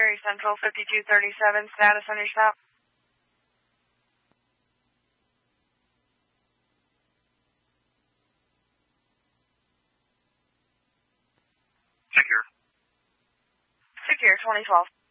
Missouri Central 5237, status on your stop. Secure. Secure 2012.